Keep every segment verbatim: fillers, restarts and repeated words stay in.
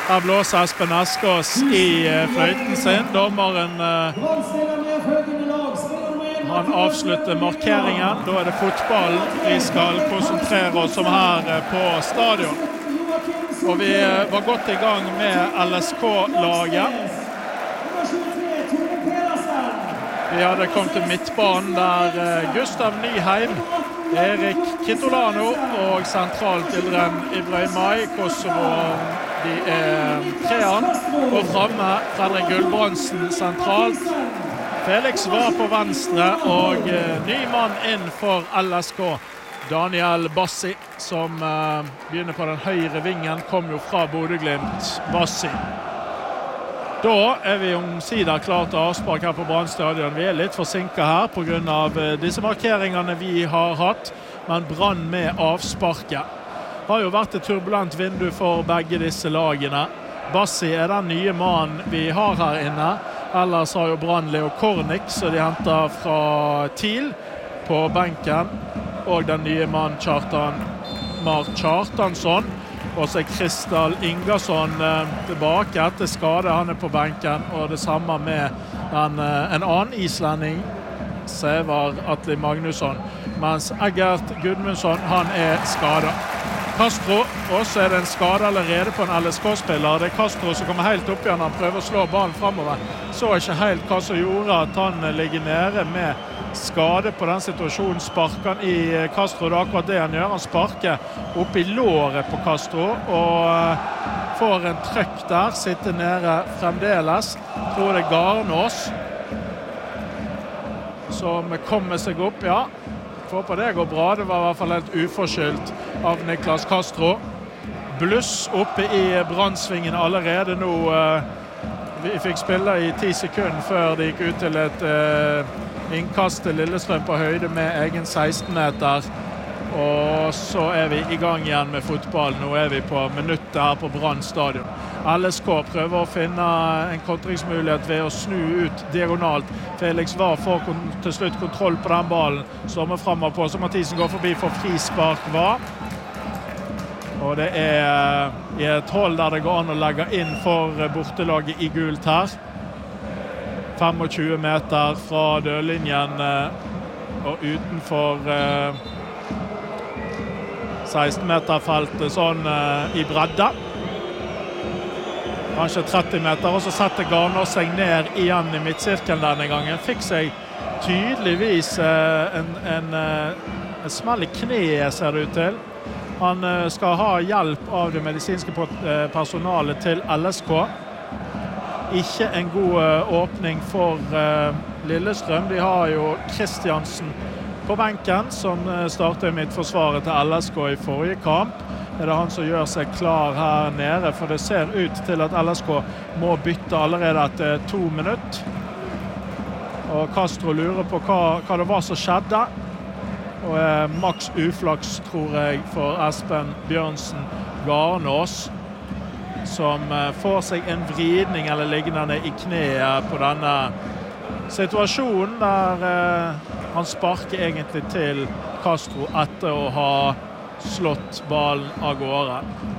Her blåser Espen Eskås i fløyten sin. Dommeren han avslutter markeringen. Da er det fotballen vi skal konsentrere oss om her på stadion. Og vi var godt i gang med L S K-laget. Vi hadde kommet til midtbanen der Gustav Nyheim, Erik Kitolano og sentralt Ildren Ibrahimai, Kosovo, de er trean, og fremme Fredrik Gulbrandsen sentralt. Felix var på venstre, og ny mann inn for L S K. Daniel Bassi, som uh, begynner på den høyre vingen, kom jo fra Bodø-Glimt. Bassi. Da er vi omsider klart til avspark her på Brann stadion. Vi er litt forsinket her på grunn av uh, disse markeringene vi har hatt, men Brann med avsparket. Det har jo vært et turbulent vindu for begge disse lagene. Bassi er den nye mannen vi har her inne. Ellers har jo Brann Leo Kornik, så de henter fra TIL på benken. Og den nye mannen Kjartan Mar Kjartansson. Og så er Kristal Ingersson eh, tilbake etter skade. Han er på benken, og det samme med en, en annen islending, Sævar Atli Magnusson. Mens Eggert Gudmundsson, han er skadet. Castro, og så er det en skade allerede på en L S K-spiller. Det er Castro som kommer helt opp igjen. Han prøver å slå ballen fremover. Så ikke helt hva som gjorde at han ligger nede med skade på den situasjonen. Sparker han i Castro, det er akkurat det han gjør. Han sparker opp i låret på Castro, og får en trøkk der, sitter nede fremdeles. Jeg tror det er Garnås som kommer seg opp, ja. Jeg håper det går bra. Det var i hvert fall helt uforskyldt av Niklas Castro. Bluss oppe i brannsvingen allerede nå. Vi fikk spille i ti sekunder før det gikk ut til et innkast til Lillestrøm på høyde med egen seksten meter. Og så er vi i gang igjen med fotball. Nå er vi på minuttet her på Brann stadion. L S K prøver å finne en kontringsmulighet ved å snu ut diagonalt. Felix var for til slutt kontroll på den ballen. Sommer fremover på, så Mathisen går forbi for frispark var. Og det er i et hold der det går an å legge inn for bortelaget i gult her. tjuefem meter fra dørlinjen og utenfor seksten meter feltet sånn i bredde. Kanskje tretti meter, og så setter Garnås seg ned igjen i midtsirkelen denne gangen. Fikk seg tydeligvis en, en, en smell i kneet, ser det ut til. Han skal ha hjelp av det medisinske personalet til L S K. Ikke en god åpning for Lillestrøm. De har jo Kristiansen på benken, som startet midtforsvaret til L S K i forrige kamp. Er det han som gjør seg klar her nede, for det ser ut til at L S K må bytte allerede etter to minutter. Og Castro lurer på hva, hva det var som skjedde. Og eh, maks uflaks, tror jeg, for Espen Bjørnsen Garnås, som eh, får seg en vridning eller lignende i kneet på denne situasjonen, der eh, han sparker egentlig til Castro etter å ha slått ballen av gårde.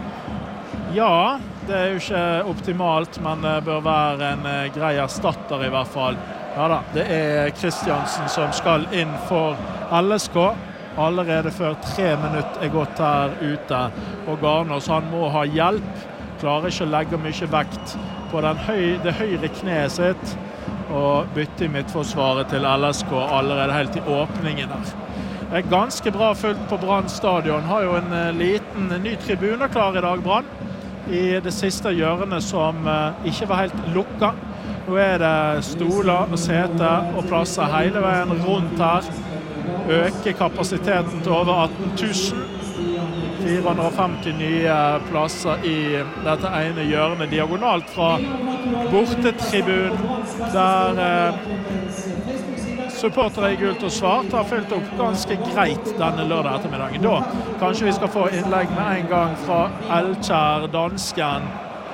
Ja, det er jo ikke optimalt, men det bør være en grei erstatter i hvert fall. Ja da, det er Kristiansen som skal inn for L S K. Allerede før tre minutter er gått her ute. Og Garnås, han må ha hjelp. Klarer ikke å legge mye vekt på den høy, det høyre kneet sitt. Og bytte i midtforsvaret til L S K allerede helt i åpningen der. Det er ganske bra fullt på Brann stadion. Har jo en liten en ny tribune klar i dag, Brann. I det siste hjørnet som ikke var helt lukket. Nå er det stoler og seter og plasser hele veien rundt her. Øker kapasiteten til over atten tusen. fire hundre og femti nye plasser i dette ene hjørnet diagonalt fra bortetribunen, der eh, supportere i gult og svart har fylt opp ganske greit denne lørdag ettermiddagen. Da kanskje vi skal få innlegg med en gang fra Elkjær, dansken.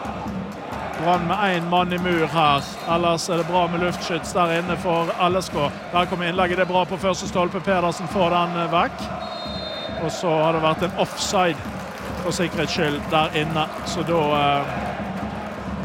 Brann med en mann i mur her. Ellers er det bra med luftskyts der inne for L S K. Der kommer innlegget, det er bra på første stolpe. Pedersen får den vekk. Og så har det vært en offside for sikkerhets skyld der inne. Så da eh,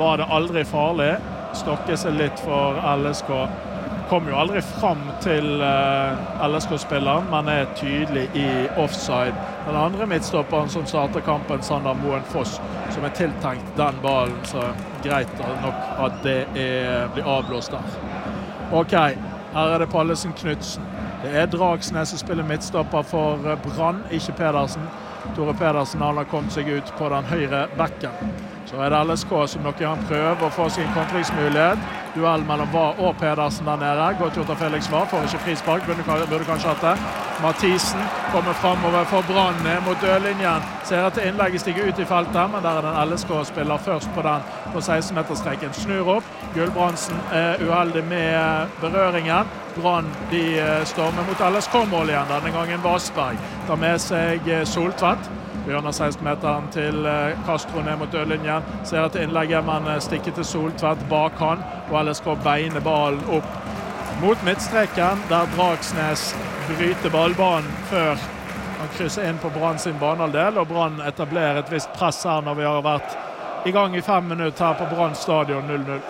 var det aldri farlig. Stokke seg litt for L S K. Kom jo aldri fram til uh, L S K-spilleren, men er tydelig i offside. Den andre midtstopperen som starter kampen, Sander Moen Foss, som er tiltenkt den ballen, så greit nok at det er, blir avblåst der. Ok, her er det Pallesen Knudsen. Det er Dragsnes som spiller midtstopper for Brann, ikke Pedersen. Tore Pedersen han har kommet seg ut på den høyre bekken. Så er det L S K som nok han prøver å få sin kontringsmulighet. Duell mellom Var og Pedersen der nede. Godt gjort av Felix Var, får ikke frispark, burde, burde kanskje hatt det. Mathisen kommer fremover for Brann mot dødlinjen. Ser at innlegget stiger ut i feltet, men der er den L S K-spiller først på den på seksten-meterstreken. Snur opp. Gulbrandsen er uheldig med berøringen. Brann de stormer mot L S K-mål igjen, denne gangen Vasberg. Tar med seg Soltvedt. Bjørner seksten-meteren til Castro ned mot dødlinjen. Ser at innlegget man stikker til Soltvedt bak han, og L S K beiner ballen opp mot midtstreken, der Dragsnes bryter ballbanen før han krysser inn på Brann sin banehalvdel, og Brann etablerer et visst press her når vi har vært i gang i fem minutter her på Brann stadion null null.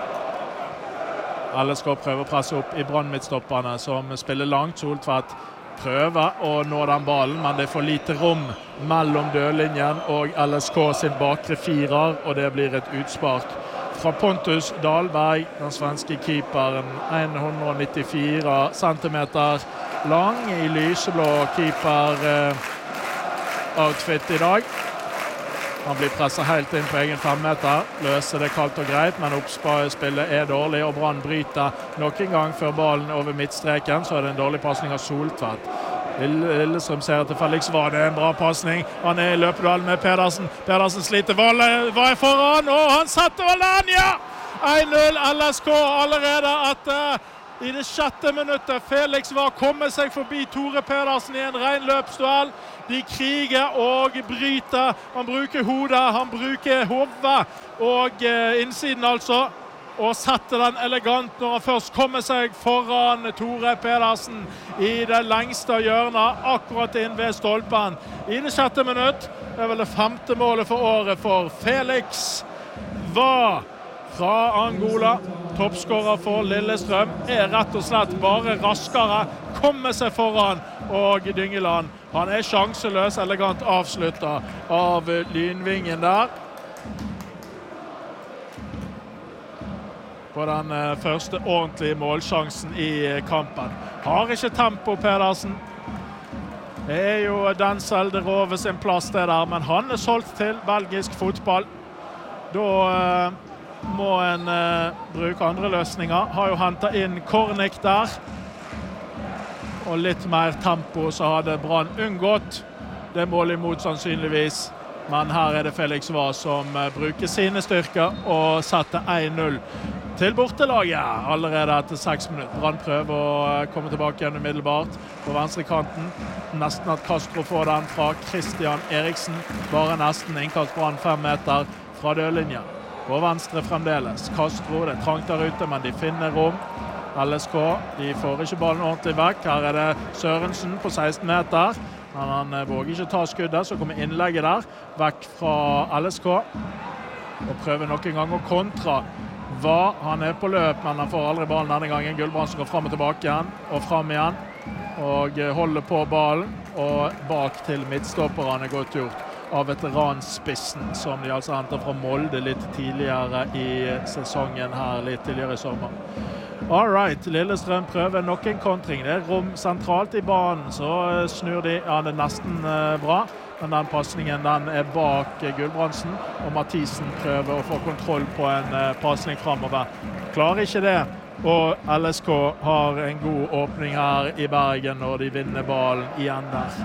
L S K prøver å presse opp i Brann midtstopperne som spiller langt. Soltvedt prøver å nå den ballen, men det er for lite rom mellom dødlinjen og L S K sin bakre firer, og det blir et utspark fra Pontus Dahlberg, den svenske keeperen, en hundre nittifire centimeter lang i lyseblå keeper eh, outfit i dag. Han blir presset helt inn på egen femmeter, løser det kaldt og greit, men oppspillet er dårlig, og Brann bryter nok en gang før ballen over midtstreken, så er det en dårlig passning av Soltvedt. Lillestrøm ser etter Felix Var, det er en bra passning. Han er i løpeduell med Pedersen. Pedersen sliter, Var er foran, og han setter vel den, ja! en null L S K allerede etter i det sjette minuttet. Felix Var kommer seg forbi Tore Pedersen i en ren løpsduell. De kriger og bryter. Han bruker hodet, han bruker hodet og eh, innsiden altså. Og setter den elegant når han først kommer seg foran Tore Pedersen i det lengste hjørnet, akkurat inn ved stolpen. I det sjette minutt, det er vel det femte målet for året for Felix Var fra Angola. Toppskårer for Lillestrøm, er rett og slett bare raskere, kommer seg foran, og Dyngeland, han er sjanseløs, elegant avsluttet av lynvingen der. På den første ordentlige målsjansen i kampen. Har ikke tempo, Pedersen. Det er jo Denzel de Rove sin plass det der, men han er solgt til belgisk fotball. Da eh, må en eh, bruke andre løsninger. Har jo hentet inn Kornik der. Og litt mer tempo så hadde Brann unngått. Det er mål imot sannsynligvis. Men her er det Felix Var som eh, bruker sine styrker og setter en null. Til bortelaget allerede etter seks minutter. Brann prøver å komme tilbake igjen umiddelbart på venstre kanten. Nesten at Castro får den fra Christian Eriksen. Bare nesten innkast Brann fem meter fra dødlinjen. På venstre fremdeles. Castro, det er trangt der ute, men de finner rom. L S K, de får ikke ballen ordentlig vekk. Her er det Sørensen på seksten meter. Men han våger ikke ta skuddet, så kommer innlegget der. Vekk fra L S K. Og prøver nok en gang å kontra. Var, han er på løp, men han får aldri ballen denne gangen. Gulbrandsen går frem og tilbake igjen, og frem igjen, og holder på ballen, og bak til midtstopperne godt gjort av veteranspissen, som de altså henter fra Molde litt tidligere i sesongen her, litt tidligere i sommer. All right, Lillestrøm prøver nok en kontring. Det er rom sentralt i banen, så snur de, ja, det er nesten uh, bra. Men den passningen den er bak Gulbrandsen, og Mathisen prøver å få kontroll på en uh, passning fremover. Klarer ikke det, og L S K har en god åpning her i Bergen når de vinner ballen igjen der.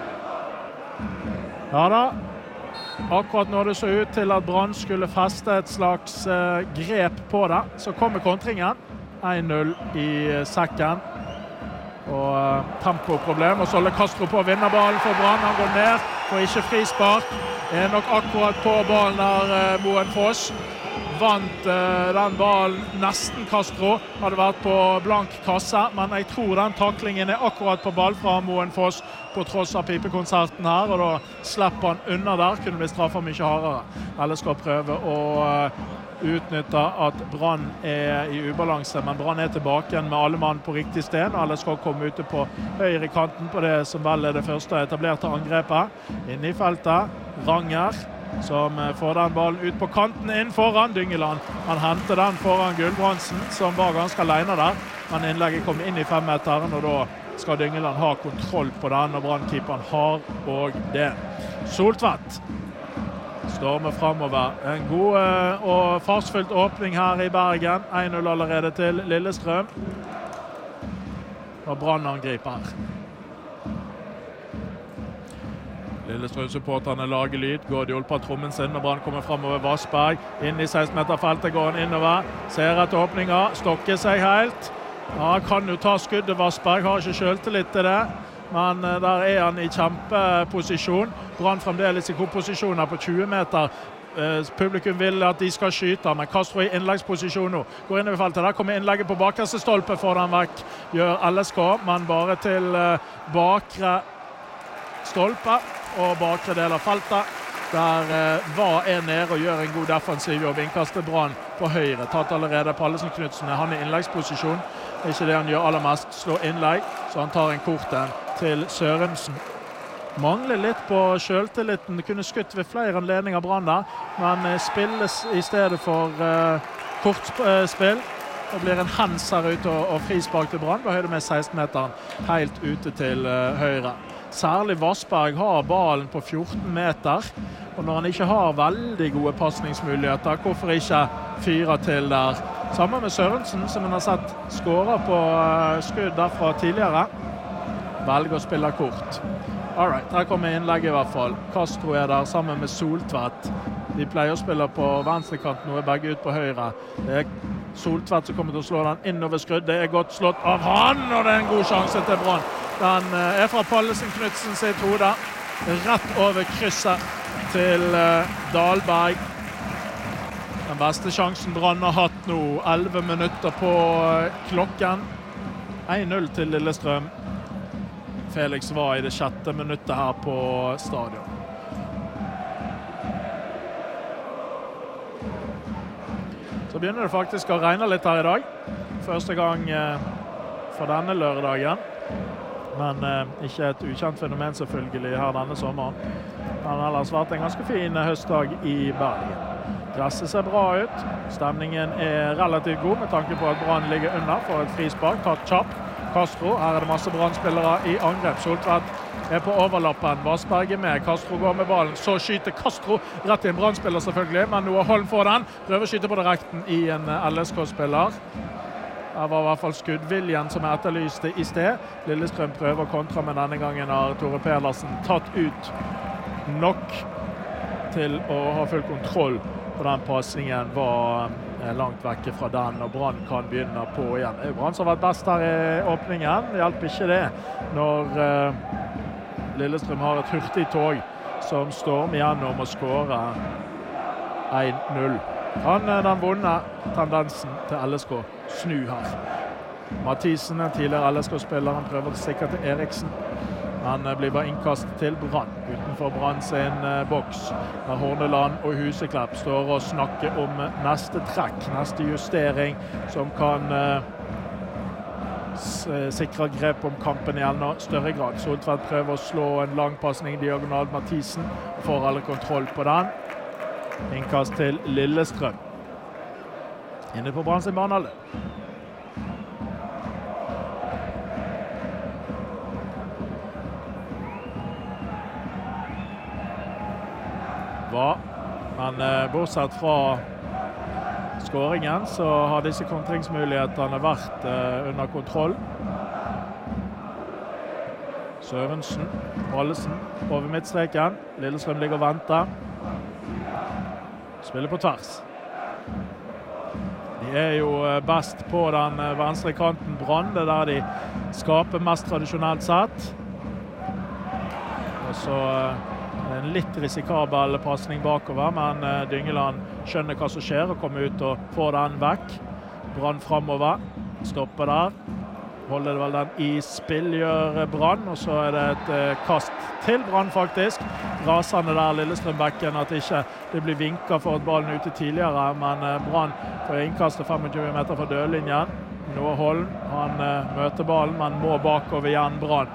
Ja da, akkurat når det så ut til at Brann skulle feste et slags uh, grep på det, så kommer kontringen. en null i sekken. Og uh, tempoproblem, og så holder Castro på å vinne ballen for Brann. Han går ned, får ikke frispark. Er nok akkurat på ballen der uh, Moen Foss. vant uh, den ballen nesten Castro, hadde vært på blank kasse, men jeg tror den taklingen er akkurat på ball fra Moen Foss på tross av pipekonserten her, og da slipper han unna der, kunne bli straffet mye hardere. Alle skal prøve å uh, utnytte at Brann er i ubalanse, men Brann er tilbake igjen med alle mann på riktig sted, og alle skal komme ute på høyre kanten på det som vel er det første etablerte angrepet. Inne i feltet, Ranger, som får den ballen ut på kanten inn foran Dyngeland. Han henter den foran Gulbrandsen, som var ganske alene der, men innlegget kom inn i femmeteren, og da skal Dyngeland ha kontroll på den, og Brannkeeperen har og det. Soltvedt stormer fremover. En god uh, og farsfullt åpning her i Bergen. en null allerede til Lillestrøm. Og Brann angriper her. Lillestrøm-supporterne lager lyd, går de på trommen sin når Brann kommer fremover. Vassberg, inn i seksten meter feltet, går han innover, ser etter åpninger, stokker seg helt. Ja, kan jo ta skuddet Vassberg, har ikke selvtillit til det, men uh, der er han i kjempeposisjon. Brann fremdeles i god posisjon her på tjue meter. Uh, publikum vil at de skal skyte, men Castro i innleggsposisjon nå. Går inn i feltet, der kommer innlegget på bakerste stolpe, får den vekk, gjør L S K, men bare til uh, bakre stolpe og bakre del av feltet. Der eh, var en nede og gjør en god defensiv jobb. Innkaster Brann på høyre. Tatt allerede Pallesen Knudsen. Han er i innleggsposisjon. Det er ikke det han gjør aller mest. Slår innlegg, så han tar en korten til Sørensen. Mangler litt på selvtilliten. Kunne skutt ved flere anledninger Brann der, men eh, spilles i stedet for eh, kortspill. Det blir en hands her ute og, og frispark til Brann. På høyde med seksten meteren. Helt ute til eh, høyre. Særlig Vassberg har ballen på fjorten meter, og når han ikke har veldig gode passningsmuligheter, hvorfor ikke fyre til der? Sammen med Sørensen, som han har sett skåre på skudd derfra tidligere, velger å spille kort. Alright, her kommer innlegget i hvert fall. Castro er der sammen med Soltvedt. De pleier å spille på venstrekanten, nå er begge ut på høyre. Det er Soltvedt som kommer til å slå den innover skrudd. Det er godt slått av han, og det er en god sjanse til Brann. Den er fra Pallesen Knudsen sitt hode, rett over krysset til uh, Dahlberg. Den beste sjansen Brann har hatt nå, elleve minutter på uh, klokken. en null til Lillestrøm. Felix var i det sjette minuttet her på stadion. Så begynner det faktisk å regne litt her i dag. Første gang uh, for denne lørdagen. Men eh, ikke et ukjent fenomen selvfølgelig her denne sommeren. Han har ellers vært en ganske fin høstdag i Bergen. Gresset ser bra ut. Stemningen er relativt god med tanke på at Brann ligger under for et frispark. Tatt kjapt. Castro, her er det masse Brann-spillere i angrep. Soltvedt er på overlappen. Vassberg er med. Castro går med ballen. Så skyter Castro rett i en Brann-spiller selvfølgelig, men Noah Holm får den. Prøver å skyte på direkten i en L S K-spiller. Det var i hvert fall skuddviljen som er etterlyste i sted. Lillestrøm prøver å kontra, men denne gangen har Tore Pedersen tatt ut nok til å ha full kontroll på den passningen. Var langt vekke fra den, og Brann kan begynne på igjen. Det er Brann som har vært best her i åpningen. Det hjelper ikke det når uh, Lillestrøm har et hurtig tog som stormer gjennom og skårer en null. Han er den vonde tendensen til L S K snu her. Mathisen, en tidligere L S K-spiller, han prøver å stikke til Eriksen. Han blir bare innkastet til Brann, utenfor Brann sin boks. Der Horneland og Huseklepp står og snakker om neste trekk, neste justering, som kan uh, sikre grep om kampen i enda større grad. Soltvedt prøver å slå en lang passning diagonal. Mathisen får alle kontroll på den. Innkast til Lillestrøm. Inne på Brann sin banehalvdel. Hva? Men eh, bortsett fra skåringen så har disse kontringsmulighetene vært eh, under kontroll. Sørensen, Pallesen over midtstreken. Lillestrøm ligger og venter. Spiller på tvers. De er jo best på den venstre kanten Brann, det er der de skaper mest tradisjonelt sett. Og så En litt risikabel passning bakover, men Dyngeland skjønner hva som skjer og kommer ut og får den vekk. Brann fremover, stopper der. Holder det vel den i spill, gjør Brann, og så er det et kast til Brann faktisk. Rasende der Lillestrøm-bekken at ikke det blir vinket for at ballen er ute tidligere, men Brann får innkastet tjuefem meter fra dødlinjen. Noah Holm, han møter ballen, men må bakover igjen Brann.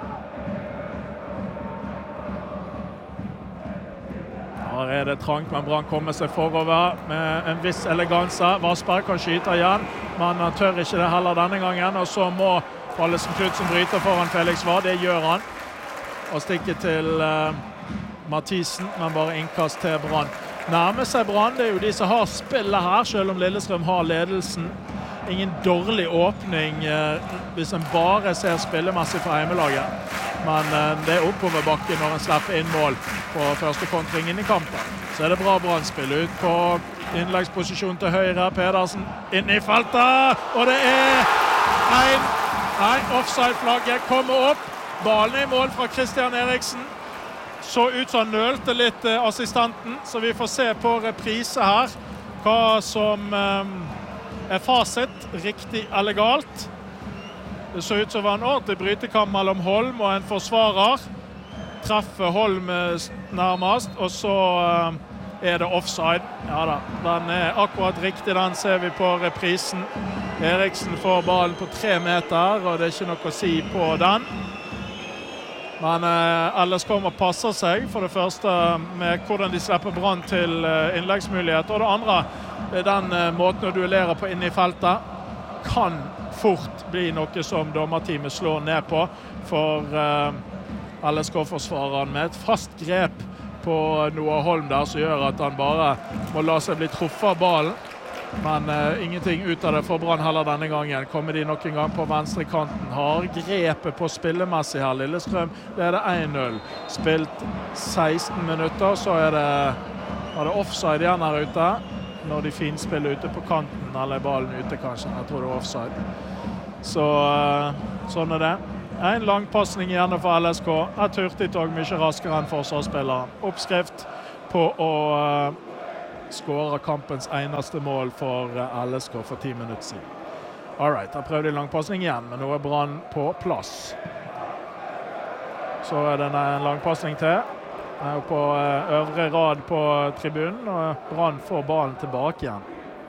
Her er det trangt, men Brann kommer seg forover med en viss eleganse. Vassberg kan skyte igjen, men han tør ikke det heller denne gangen, og så må Pallesen Knudsen bryter foran Felix Wahr, det gjør han. Og stikker til uh, Mathisen, men bare innkast til Brann. Nærmer seg Brann, det er jo de som har spillet her, selv om Lillestrøm har ledelsen. Ingen dårlig åpning uh, hvis en bare ser spillemessig fra heimelaget. Men uh, det er oppover bakken når en slipper inn mål på første kontringen i kampen. Så er det bra Brann-spill ut på innleggsposisjon til høyre. Pedersen inn i feltet, og det er en Nei, offside-flagget kommer opp. Ballen i mål fra Christian Eriksen. Så ut som han nølte litt eh, assistenten, så vi får se på reprise her hva som eh, er fasit, riktig eller galt. Det så ut som det var en ordentlig brytekamp mellom Holm og en forsvarer. Treffer Holm nærmest, og så eh, er det offside. Ja da, den er akkurat riktig, den ser vi på reprisen. Eriksen får ballen på tre meter, og det er ikke noe å si på den. Men eh, L S K må passe seg, for det første med hvordan de slipper Brann til eh, innleggsmulighet, og det andre er den eh, måten å duellere på inne i feltet. Kan fort bli noe som dommerteamet slår ned på, for eh, L S K-forsvareren med et fast grep på Noah Holm der, som gjør at han bare må la seg bli truffet av ballen. Men uh, ingenting ut av det for Brann heller denne gangen. Kommer de nok en gang på venstre kanten. Har grepet på spillemessig her. Lillestrøm, det er det en null. Spilt seksten minutter, så er det, er det offside igjen her ute. Når de finspiller ute på kanten, eller ballen ute kanskje. Jeg tror det er offside. Så uh, sånn er det. En lang passning igjen for L S K. Et hurtigtog mye raskere enn forsvarsspilleren. Oppskrift på å uh, skårer kampens eneste mål for L S K for ti minutter siden. Alright, jeg prøvde en lang passning igjen, men nå er Brann på plass. Så er det en lang passning til. Jeg er på øvre rad på tribunen, og Brann får ballen tilbake igjen.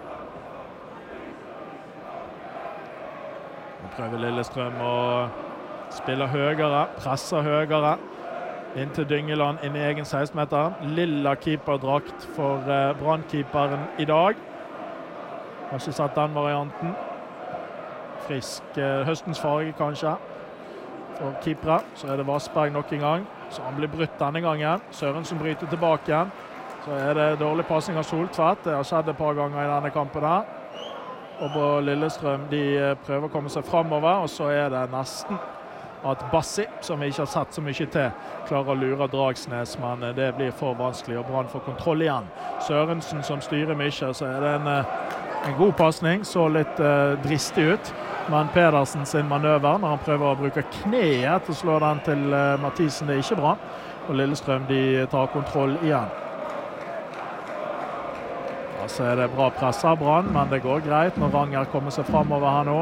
Nå prøver Lillestrøm å spille høyere, presser høyere. Inn til Dyngeland, inn i egen seksten meter. Lilla keeperdrakt for eh, Brann-keeperen i dag. Har ikke sett den varianten. Frisk eh, høstens farge kanskje. For keepere så er det Vassberg nok en gang. Så han blir brutt denne gangen. Sørensen bryter tilbake igjen. Så er det dårlig passing av Soltvedt. Det har skjedd et par ganger i denne kampen her. Og på Lillestrøm, de prøver å komme seg fremover, og så er det nesten at Bassi, som vi ikke har sett så mye til, klarer å lure Dragsnes, men det blir for vanskelig, og Brann får kontroll igjen. Sørensen som styrer mye, så er det en, en god passning, så litt uh, dristig ut, men Pedersen sin manøver, når han prøver å bruke kneet til å slå den til uh, Mathisen, det er ikke bra, og Lillestrøm de tar kontroll igjen. Ja, så er det bra press av Brann, men det går greit når Ranger kommer seg fremover her nå.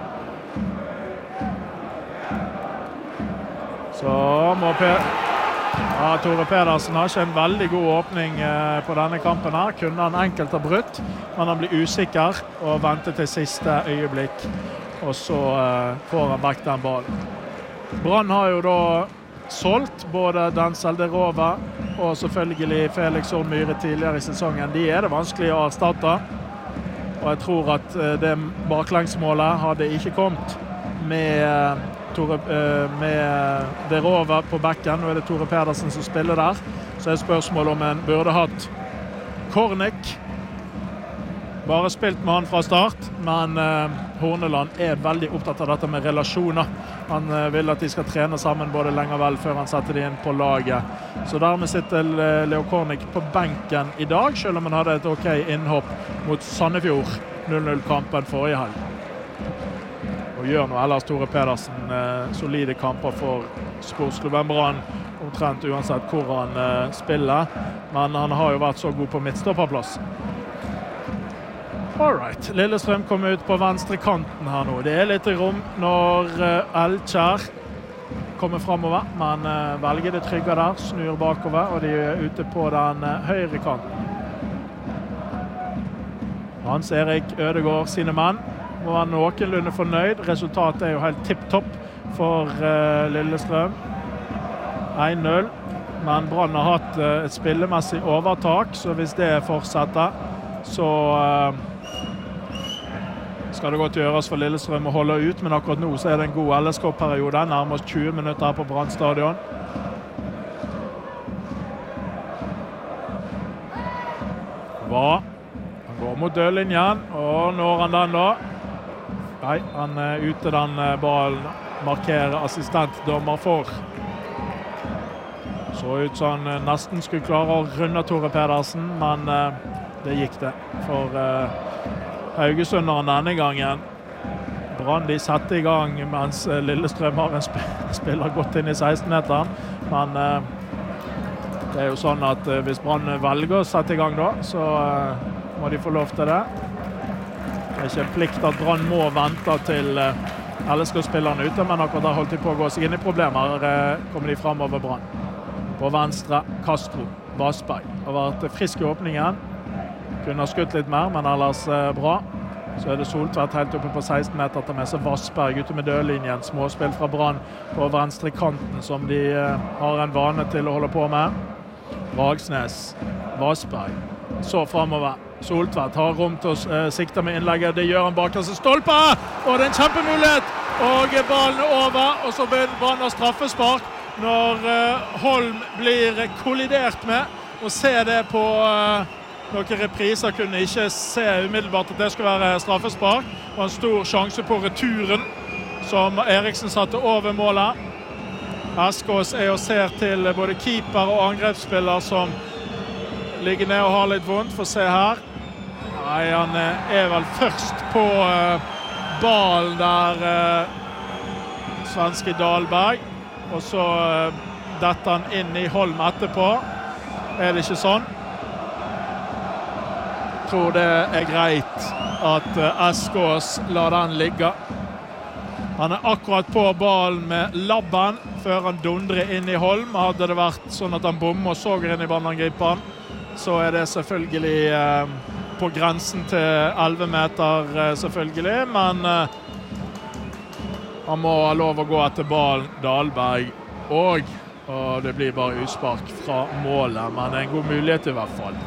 Så må Per... Ja, Tore Pedersen har ikke en veldig god åpning eh, på denne kampen her. Kunne han enkelt ha brutt, men han blir usikker og venter til siste øyeblikk. Og så eh, får han vekk den ballen. Brann har jo da solgt både Denzel Derova og selvfølgelig Felix Horn Myhre tidligere i sesongen. De er det vanskelig å erstatte. Og jeg tror at eh, det baklengsmålet hadde ikke kommet med... Tore, med Derova på bekken. Nå er det Tore Pedersen som spiller der. Så er spørsmålet om en burde hatt Kornik. Bare spilt med han fra start, men eh, Horneland er veldig opptatt av dette med relasjoner. Han eh, vil at de skal trene sammen både lenge og vel før han setter de inn på laget. Så dermed sitter Leo Kornik på benken i dag, selv om han hadde et ok innhopp mot Sandefjord null null-kampen forrige helg. Og gjør nå ellers Tore Pedersen eh, solide kamper for sportsklubben Brann. omtrent uansett hvor han uh, spiller, men han har jo vært så god på midtstopperplass. Alright, Lillestrøm kommer ut på venstre kanten her nå. Det er litt rom når uh, Elkjær kommer fremover, men uh, velger det trygge der, snur bakover, og de er ute på den uh, høyre kanten. Hans Erik Ødegård sine menn var noenlunde fornøyd. Resultatet er jo helt tipp-topp for uh, Lillestrøm. en null, men Brann har hatt uh, et spillemessig overtak, så hvis det fortsetter, så uh, skal det godt gjøres for Lillestrøm å holde ut, men akkurat nå så er det en god L S K-periode, nærmest tjue minutter her på Brann stadion. Hva? Han går mot dødlinjen, og når han den da? Nei, han er ute den ballen, markerer assistentdommer for. Så ut som han nesten skulle klare å runde Tore Pedersen, men uh, det gikk det for uh, Haugesunderen denne gangen. Brann de setter i gang mens uh, Lillestrøm har en sp spiller godt inn i seksten-meteren, men uh, det er jo sånn at uh, hvis Brann velger å sette i gang da, så uh, må de få lov til det. Det er ikke en plikt at Brann må vente til uh, L S K-spillerne ute, men akkurat der holdt de på å gå seg inn i problemer. Uh, kommer de frem over Brann. På venstre, Castro, Vassberg. Har vært frisk i åpningen. Kunne ha skutt litt mer, men ellers uh, bra. Så er det Soltvedt helt oppe på seksten meter til med seg Vassberg ute med dødlinjen. Småspill fra Brann på venstre kanten, som de uh, har en vane til å holde på med. Dragsnes, Vassberg. Så fremover. Soltvedt har rom til å uh, sikte med innlegget. Det gjør han bak hans stolpe! Og det er en kjempemulighet! Og ballen er over, og så begynner Brann å straffespark når uh, Holm blir kollidert med. Og se det på uh, noen repriser, kunne ikke se umiddelbart at det skulle være straffespark. Og en stor sjanse på returen som Eriksen satte over målet. Eskås er og ser til både keeper og angrepsspiller som ligger ned og har litt vondt. Få se her. Nei, han er vel først på uh, ballen der uh, svenske Dahlberg. Og så uh, detter han inn i Holm etterpå. Er det ikke sånn? Jeg tror det er greit at uh, Eskås lar den ligge. Han er akkurat på ballen med labben før han dundrer inn i Holm. Hadde det vært sånn at han bommer og såger inn i baneangriperen, så er det selvfølgelig eh, på grensen til elleve meter eh, selvfølgelig, men eh, han må ha lov å gå etter ballen Dahlberg og, og det blir bare utspark fra målet, men en god mulighet i hvert fall.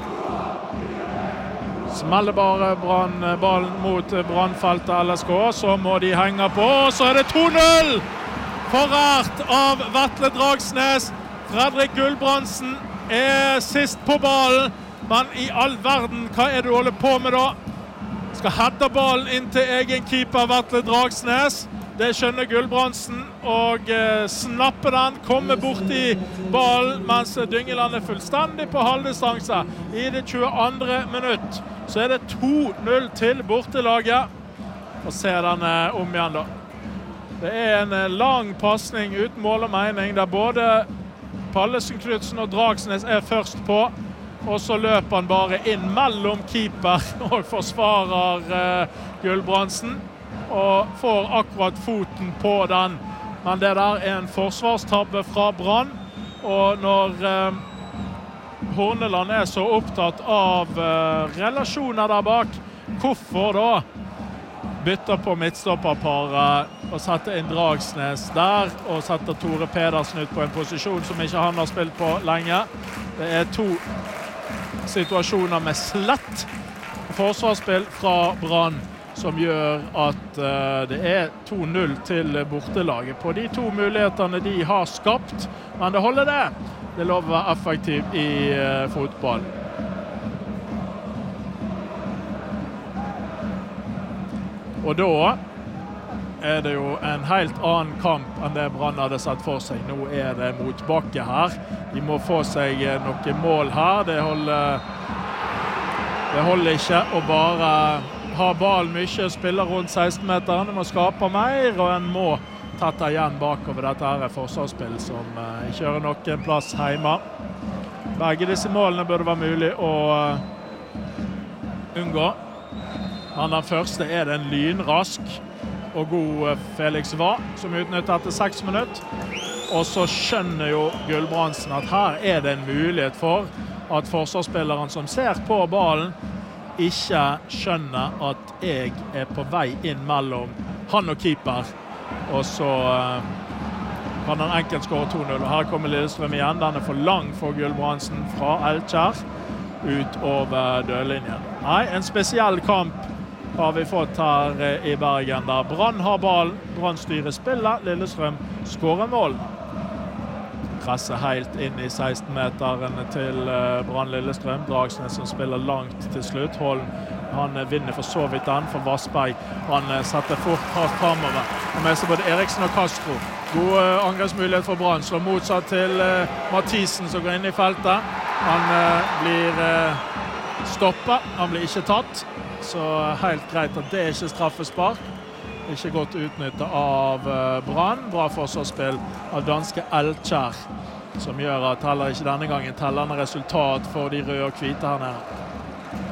Smeller bare Brann, ballen mot Brannfeltet L S K, så må de henge på, og så er det to null! Forrært av Vetle Dragsnes. Fredrik Gulbrandsen er sist på ballen, men i all verden, hva er det du holder på med da? Skal hedde ballen inn til egen keeper Vetle Dragsnes. Det skjønner Gulbrandsen, og eh, snapper den, kommer bort i ballen, mens Dyngeland er fullstendig på halvdistanse. I det tjueandre minutt, så er det to null til bortelaget. Og ser den eh, om igjen da. Det er en eh, lang passning uten mål og mening, der både Pallesen, Knudsen og Dragsnes er først på, og så løper han bare inn mellom keeper og forsvarer eh, Gulbrandsen, og får akkurat foten på den. Men det der er en forsvarstabbe fra Brann, og når eh, Horneland er så opptatt av eh, relasjoner der bak, hvorfor da bytter på midtstopperparet og setter inn Dragsnes der, og setter Tore Pedersen ut på en posisjon som ikke han har spilt på lenge. Det er to situasjoner med slett forsvarsspill fra Brann, som gjør at uh, det er to null til bortelaget på de to mulighetene de har skapt. Men det holder det. Det lover å være effektivt i uh, fotball. Og da er det jo en helt annen kamp enn det Brann hadde sett for seg. Nå er det motbakke her. De må få seg noen mål her. Det holder, det holder ikke å bare ha ball mye og spille rundt seksten meteren. De må skape mer, og en må tatt igjen bakover dette her er forsvarsspill som uh, ikke gjør nok en plass hjemme. Begge disse målene burde være mulig å uh, unngå. Men den første er det en lynrask og god uh, Felix Va, som utnytter etter seks minutter. Og så skjønner jo Gulbrandsen at her er det en mulighet for at forsvarsspilleren som ser på ballen ikke skjønner at jeg er på vei inn mellom han og keeper, og så uh, kan han enkelt skåre to null. Og her kommer Lillestrøm igjen. Den er for lang for Gulbrandsen fra Elkjær ut over dødlinjen. Nei, en spesiell kamp har vi fått her uh, i Bergen, der Brann har ballen, Brann styrer spillet, Lillestrøm skårer mål. Presser helt inn i seksten-meteren til uh, Brann Lillestrøm. Dragsnes som spiller langt til slutt. Holm, han uh, vinner for så vidt den for Vassberg. Han uh, setter fort hardt fremover. Og med seg både Eriksen og Castro. God uh, angrepsmulighet for Brann. Slår motsatt til uh, Mathisen som går inn i feltet. Han uh, blir uh, stoppet. Han blir ikke tatt. Så uh, helt greit at det er ikke straffespark. Ikke godt utnyttet av uh, Brann. Bra forsvarsspill av danske Elkjær, som gjør at heller ikke denne gangen tellende resultat for de røde og hvite her nede.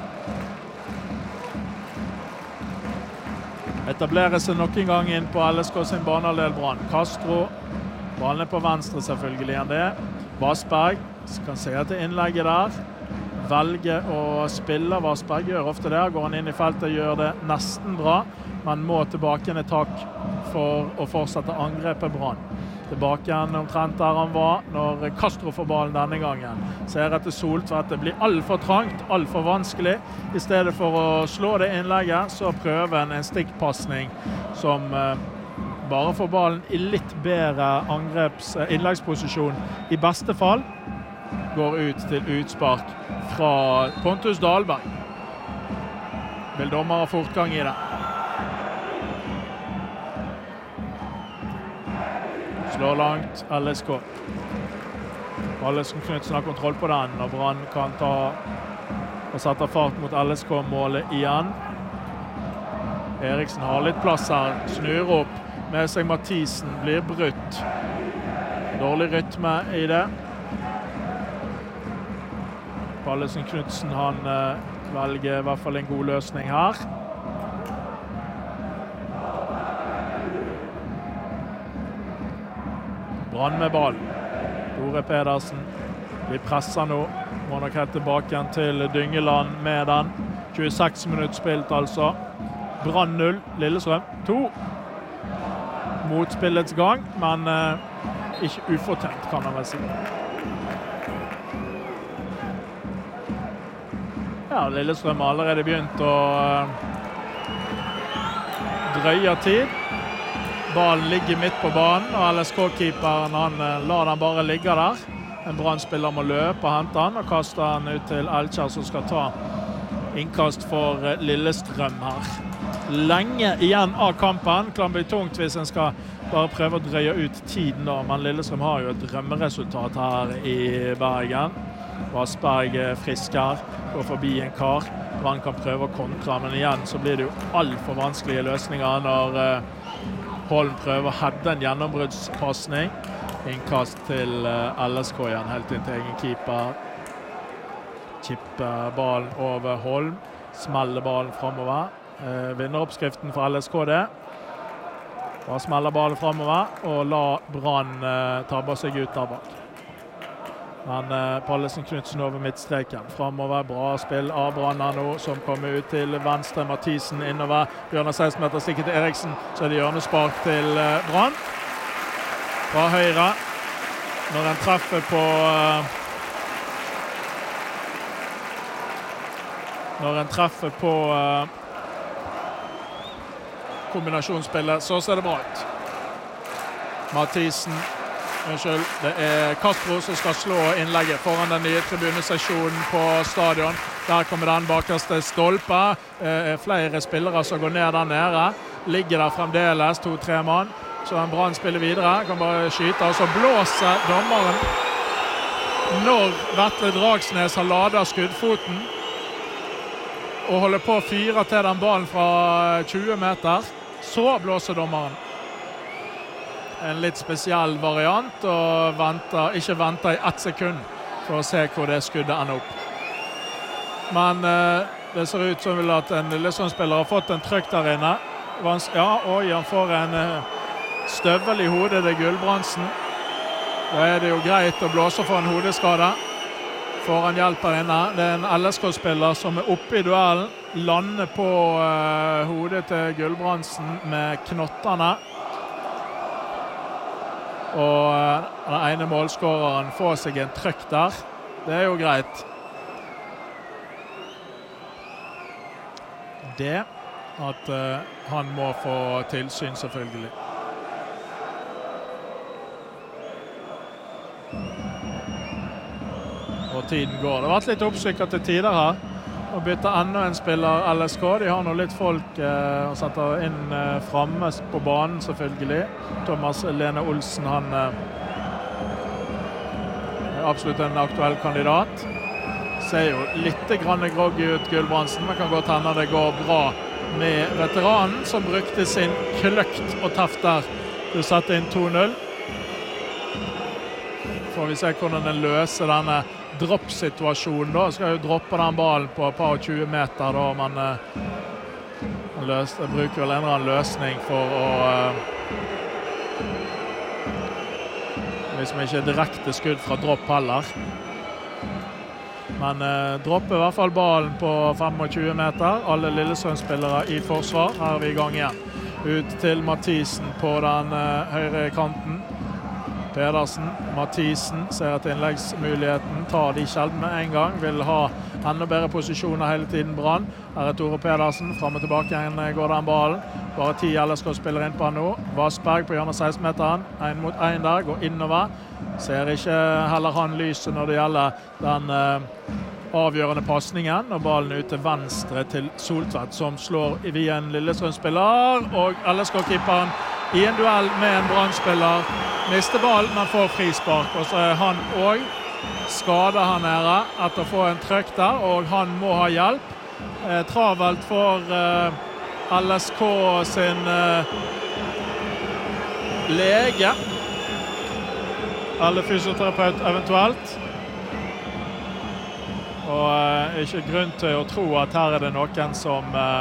Etablerer seg nok en gang inn på L S K sin banehalvdel Brann. Castro, ballen er på venstre selvfølgelig enn det. Vassberg, kan se etter innlegget der. Velger å spille. Vassberg gjør ofte det. Går han inn i feltet, gjør det nesten bra. Man må tilbake en takk for å fortsette angrepet Brann. Tilbake igjen omtrent der han var når Castro får ballen denne gangen. Ser etter Soltvedt. Det blir alt for trangt, alt for vanskelig. I stedet for å slå det innlegget, så prøver han en stikkpassning som eh, bare får ballen i litt bedre angreps, eh, innleggsposisjon. I beste fall går ut til utspark fra Pontus Dahlberg. Vil dommer ha fortgang i det. Slår langt, L S K. Pallesen Knudsen har kontroll på den, og Brann kan ta og sette fart mot L S K-målet igjen. Eriksen har litt plass her, snur opp med seg Mathisen, blir brutt. Dårlig rytme i det. Pallesen Knudsen, han eh, velger i hvert fall en god løsning her. Brann med ball. Tore Pedersen. Vi presser nå. Må nok helt tilbake igjen til Dyngeland med den. tjueseks minutter spilt altså. Brann null, Lillestrøm to. Motspillets gang, men eh, ikke ufortjent, kan man vel si. Ja, Lillestrøm har allerede begynt å eh, drøye tid. Ballen ligger midt på banen, og L S K-keeperen han lar den bare ligge der. En Brann-spiller må løpe og hente den, og kaste den ut til Elkjær, som skal ta innkast for Lillestrøm her. Lenge igjen av kampen. Kan bli tungt hvis en skal bare prøve å drøye ut tiden da, men Lillestrøm har jo et drømmeresultat her i Bergen. Vassberg frisker, går forbi en kar. Brann kan prøve å kontra, men igjen så blir det jo alt for vanskelige løsninger når uh, Holm prøver å hedde en gjennombruddspassning. Innkast til uh, L S K igjen, helt inn til egen keeper. Chipper ballen over Holm, smeller ballen fremover. Uh, vinneroppskriften for L S K det. Bare smeller ballen fremover og la Brann uh, tabbe seg ut der bak. Men uh, Pallesen Knudsen over midtstreken. Fremover, bra spill av Brann her nå, som kommer ut til venstre. Mathisen innover. Bjørnar seksten meter stikker til Eriksen. Så er det hjørnespark til uh, Brann. Fra høyre. Når den treffer på... Uh, når den treffer på uh, kombinasjonsspillet, så ser det bra ut. Mathisen... Unnskyld, det er Castro som skal slå innlegget foran den nye tribunesesjonen på stadion. Der kommer den bakerste stolpe. Eh, flere spillere som går ned der nede. Ligger der fremdeles, to-tre mann. Så en Brann spiller videre, kan bare skyte. Og så blåser dommeren når Vetle Dragsnes har ladet skuddfoten. Og holder på å fyre til den ballen fra tjue meter. Så blåser dommeren. en litt spesiell variant, og venter, ikke venter i ett sekund for å se hvor det skuddet ender opp. Men eh, det ser ut som vel at en Lillestrøm-spiller har fått en trykk der inne. Vans ja, oi, han får en eh, støvel i hodet, det er Gulbrandsen. Da er det jo greit å blåse for en hodeskade. Får han hjelp her inne. Det er en L S K-spiller som er oppe i duellen, lander på uh, hodet til Gulbrandsen med knottene. Og uh, den ene målskåreren får seg en trykk der. Det er jo greit. Det at uh, han må få tilsyn selvfølgelig. Og tiden går. Det har vært litt oppsikker til tider her. Og bytter enda en spiller L S K. De har nå litt folk eh, og setter inn eh, fremme på banen selvfølgelig. Thomas Lene Olsen, han eh, er absolutt en aktuell kandidat. Ser jo litt grann groggy ut, Gulbrandsen, men kan godt hende det går bra med veteranen som brukte sin kløkt og teft der til å sette inn to null. Får vi se hvordan den løser denne droppsituasjonen da. Skal jo droppe den ballen på et par og tjue meter da, men uh, løs, bruker vel en eller annen løsning for å uh, liksom ikke direkte skudd fra dropp heller. Men uh, dropper i hvert fall ballen på tjuefem meter. Alle Lillestrøm-spillere i forsvar. Her er vi i gang igjen. Ut til Mathisen på den uh, høyre kanten. Pedersen, Mathisen ser at innleggsmuligheten tar de sjelden med en gang, vil ha enda bedre posisjoner hele tiden Brann. Her er Tore Pedersen, frem og tilbake igjen går den ballen. Bare ti L S K-spiller inn på han nå. Vassberg på hjørnet seksten meteren, en mot en der, går innover. Ser ikke heller han lyset når det gjelder den uh, avgjørende passningen, og ballen ut til venstre til Soltvedt, som slår via en Lillestrøm-spiller, og L S K-keeperen i en duell med en Brann-spiller. Mister ballen, men får frispark, og så er han også skadet her nede etter å få en trøkk der, og han må ha hjelp. Eh, travelt for eh, L S K sin eh, lege, eller fysioterapeut eventuelt. Og eh, ikke grunn til å tro at her er det noen som... Eh,